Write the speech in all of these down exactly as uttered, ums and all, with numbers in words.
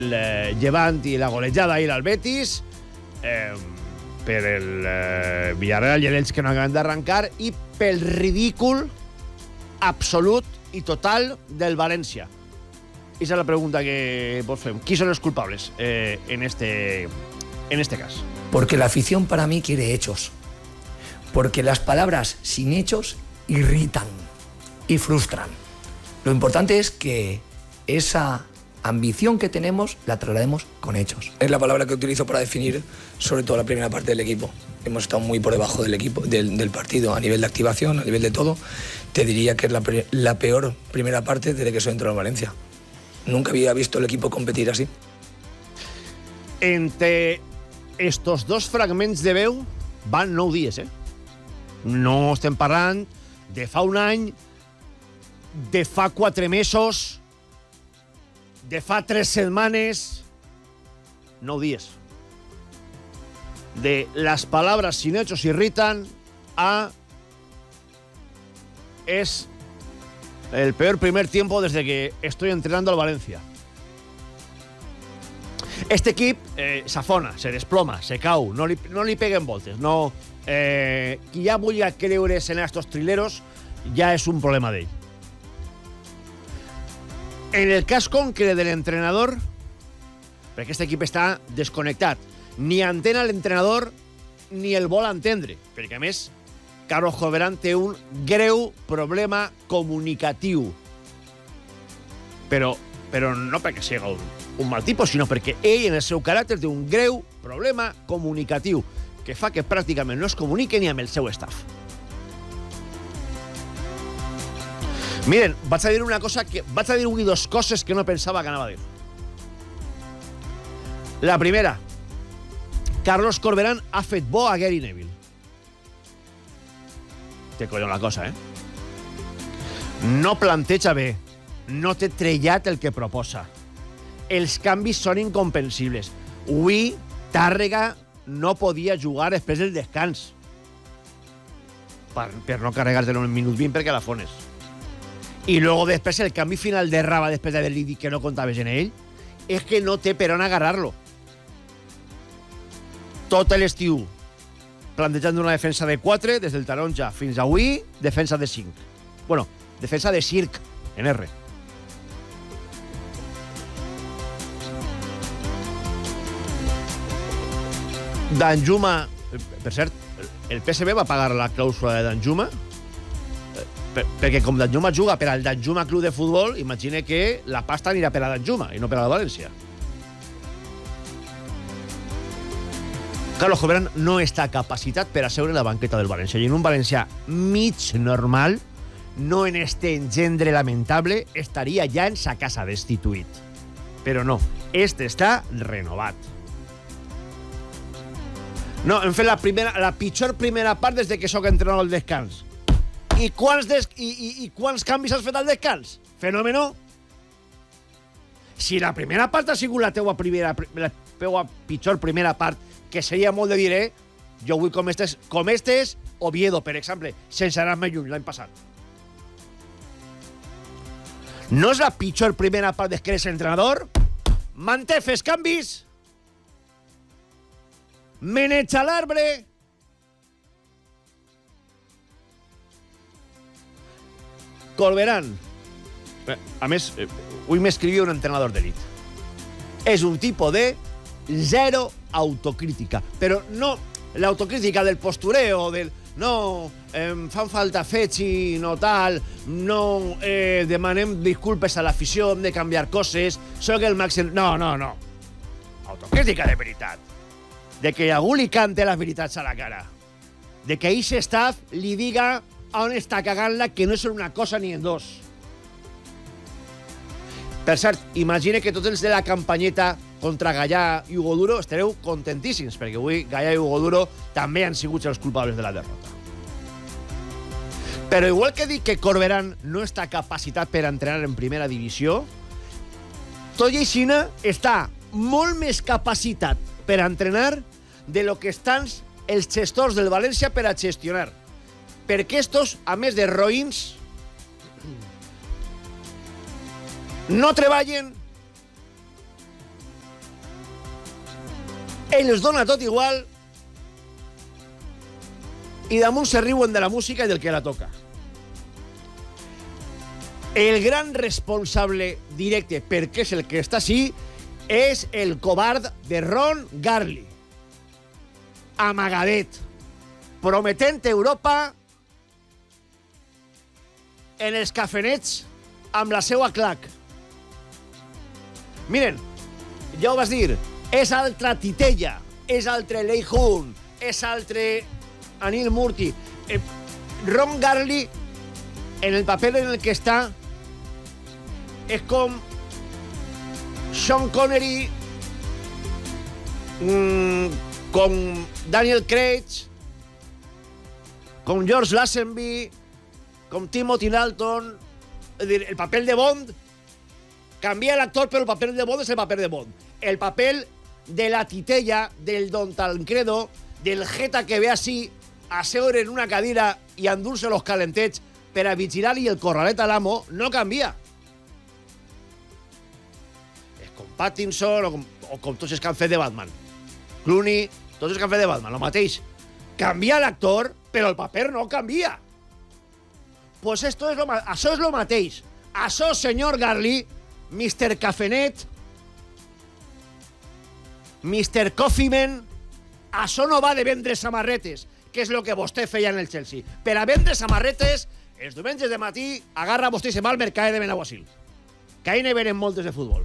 el eh, Llevant i la golejada ahir al Betis, eh, per el eh, Villarreal i l'Elx que no acaben d'arrencar i pel ridícul absolut i total del València. Esa es la pregunta que vos fem. ¿Quién son los culpables eh, en, este, en este caso? Porque la afición para mí quiere hechos. Porque las palabras sin hechos irritan y frustran. Lo importante es que esa ambición que tenemos la traslademos con hechos. Es la palabra que utilizo para definir sobre todo la primera parte del equipo. Hemos estado muy por debajo del equipo, del, del partido, a nivel de activación, a nivel de todo. Te diría que es la, la peor primera parte desde que soy entrado en Valencia. Nunca había visto el equipo competir así. Entre estos dos fragments de veu van nou dies, eh? No estem parlant de fa un any, de fa quatre mesos, de fa tres setmanes, nou dies. De las palabras sin hechos irritan a es el peor primer tiempo desde que estoy entrenando al Valencia. Este equip eh, s'afona, se desploma, se cau, no li, no li peguen voltes. No, eh, qui ja vulgui creure's en estos trileros ja és un problema d'ell. En el cas concret de l'entrenador, perquè aquest equip està desconnectat, ni entén l'entrenador ni el vol entendre, perquè a més Carlos Corberán té un greu problema comunicatiu. Però, però no perquè sigui un, un mal tipus, sinó perquè ell, en el seu caràcter, té un greu problema comunicatiu que fa que pràcticament no es comunique ni amb el seu staff. Miren, vaig a dir una cosa que... Vaig a dir avui dos coses que no pensava que anava a dir. La primera, Carlos Corberán ha fet bo a Gary Neville. Té collons la cosa, eh? No planteja bé. No té trellat el que proposa. Els canvis són incomprensibles. Avui, Tàrrega no podia jugar després del descans. Per, per no carregar-te-lo en un minut vint perquè la fones. I luego després el canvi final de Raba després d'haver-li dit que no comptaves en ell és que no té per on agarrar-lo. Tot l'estiu plantejant una defensa de quatre, des del taronja fins a avui, defensa de cinc. Bueno, defensa de circ, en R. Danjuma, per cert, el P S V va pagar la clàusula de Danjuma, per, perquè com Danjuma juga per al Danjuma Club de Futbol, imagine que la pasta anirà per a Danjuma i no per a la València. Carlos Corberán no està capacitat per asseure la banqueta del València. I en un València mig normal, no en este engendre lamentable, estaria ja en sa casa destituït. Però no, este està renovat. No, hem fet la, primera, la pitjor primera part des de que sóc entrenador al descans. I quants, des, i, i, i quants canvis has fet al descans? Fenòmeno? Si la primera part ha sigut la teua, primera, la teua pitjor primera part, que seria molt de dir, eh? Jo vull com estes, com estes Oviedo, per exemple, sense anar-me lluny l'any passat. No és la pitjor primera part des que eres entrenador? Manté, fes canvis. Meneja l'arbre. Corberán. A més, avui m'escrivia un entrenador d'elit. És un tipus de zero autocrítica, però no l'autocrítica del postureo, del no, em fan falta fets i no tal, no eh, demanem disculpes a l'afició, hem de canviar coses, soc el màxim... No, no, no. Autocrítica de veritat. De que algú li cante les veritats a la cara. De que eixe staff li diga on està cagant-la, que no és una cosa ni en dos. Per cert, imagine que tots els de la campanyeta contra Gallà i Hugo Duro estareu contentíssims, perquè avui Gallà i Hugo Duro també han sigut els culpables de la derrota. Però igual que dic que Corberán no està capacitat per entrenar en primera divisió, tot i així està molt més capacitat per entrenar de lo que estan els gestors del València per a gestionar. Perquè estos, a més de roïns, no treballen ells dona tot igual i damunt se riuen de la música i del que la toca. El gran responsable directe, perquè és el que està així, és el covard de Ron Garley. Amagadet, prometent Europa en els cafenets amb la seva clac. Miren, ja ho vas dir, és altra Titella, és altre Lei Hun, és altre Anil Murti. Eh, Ron Garley, en el paper en el que està, és com Sean Connery, mmm, com Daniel Craig, com George Lazenby, com Timothy Dalton. És dir, el paper de Bond canvia l'actor, però el paper de Bond és el paper de Bond. El paper de la Titella, del Don Tancredo, del jeta que ve així a seure en una cadira i a endur-se los calentets per a vigilar-li el corralet a l'amo, no canvia. És com Pattinson o com, o com tots els que han fet de Batman. Clooney, tots els que han fet de Batman, el mateix. Canvia l'actor, però el paper no canvia. Pues esto es lo, això és el mateix. Això, senyor Garley, mister Cafenet, mister Coffeeman, això no va de vendre samarretes, que és el que vostè feia en el Chelsea. Per a vendre samarretes, els diumenges de matí, agarra vostè i se va al mercat de Benaguasil, que ahí ne venen moltes de futbol.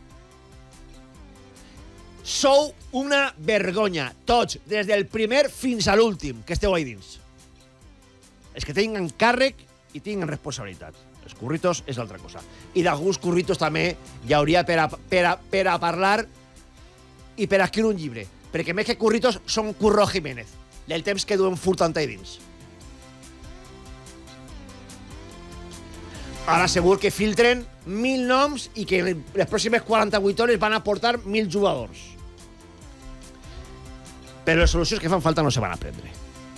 Sou una vergonya, tots, des del primer fins a l'últim, que esteu ahí dins. Els que tinguen càrrec i tinguen responsabilitat. Els curritos és altra cosa. I d'alguns curritos també hi hauria per a, per a, per a parlar i per a escriure un llibre. Perquè més que curritos són Curro Jiménez, del temps que duen furtant ahí dins. Ara segur que filtren mil noms i que en les pròximes quaranta-vuit hores van aportar mil jugadors. Però les solucions que fan falta no se van a prendre.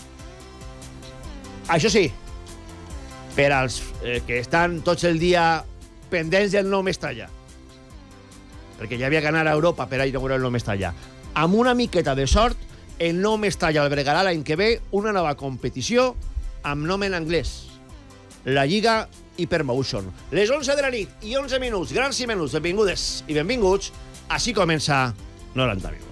Això sí, per als eh, que estan tots el dia pendents del nou Mestalla, perquè ja havia que anar a Europa per a inaugurar el nou Mestalla, amb una miqueta de sort, el nou Mestalla albergarà l'any que ve una nova competició amb nom en anglès, la Lliga Hypermotion. Les onze de la nit i onze minuts, grans i menuts, benvingudes i benvinguts, així comença noranta minuts.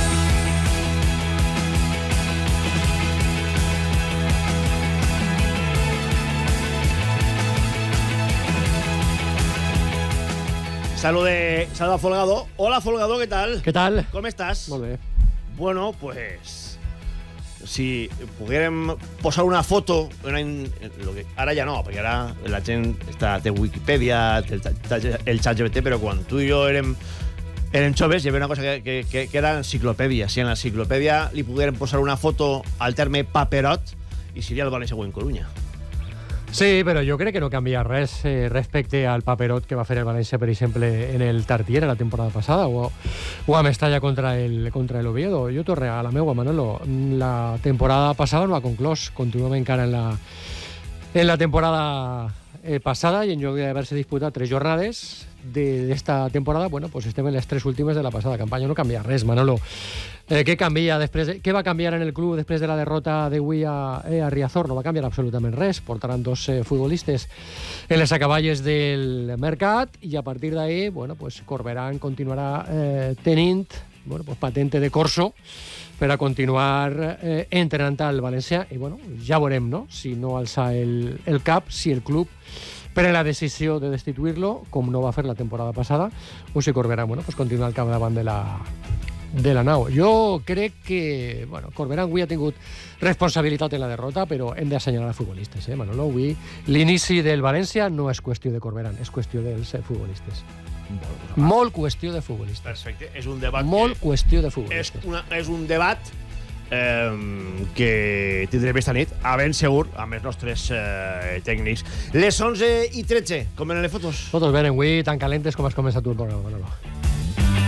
Salude, saluda Folgado. Hola, Folgado, ¿qué tal? ¿Qué tal? ¿Cómo estás? Molt bé. Bueno, pues... Si poguérem posar una foto... Una, lo que, ara ja no, perquè ara la gent està, té Wikipedia, té el, el ChatGPT, però quan tu i jo érem, érem joves hi havia una cosa que, que, que, que era enciclopèdia. Si en l'enciclopèdia li poguérem posar una foto al terme paperot, i seria el València en Coruña. Sí, però jo crec que no canvia res eh, respecte al paperot que va fer el València, per exemple, en el Tartiere la temporada passada o, o a Mestalla contra el, contra el Oviedo. Jo torno a la meua, Manolo. La temporada passada no ha conclòs. Continuem encara en la, en la temporada eh, passada i en lloc d'haver-se disputat tres jornades d'esta temporada, bueno, pues estem en les tres últimes de la passada campanya. No canvia res, Manolo. Eh, què canvia després de, què va canviar en el club després de la derrota d'avui a, eh, a Riazor? No va canviar absolutament res. Portaran dos eh, futbolistes en les acaballes del mercat i a partir d'ahí, bueno, pues Corberán continuarà eh, tenint, bueno, pues patente de corso per a continuar eh, entrenant al València i, bueno, ja veurem, no?, si no alça el, el cap, si el club pren la decisió de destituir-lo, com no va fer la temporada passada, o si Corberán, bueno, pues continua al capdavant de la de la nau. Jo crec que, bueno, Corberán avui ha tingut responsabilitat en la derrota, però hem d'assenyalar els futbolistes, eh, Manolo? Avui l'inici del València no és qüestió de Corberán, és qüestió dels futbolistes. Molt, Molt qüestió de futbolistes. Perfecte, és un debat Molt que qüestió de futbolistes. És, una, és un debat eh, que tindrem esta nit, a ben segur, amb els nostres eh, tècnics. Les onze i tretze, com venen les fotos? Fotos venen avui tan calentes com has començat tu el programa, Manolo.